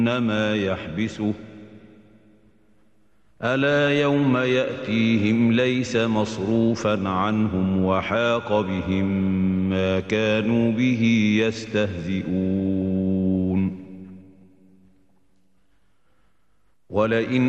ما يحبسه ألا يوم يأتيهم ليس مصروفا عنهم وحاق بهم ما كانوا به يستهزئون ولئن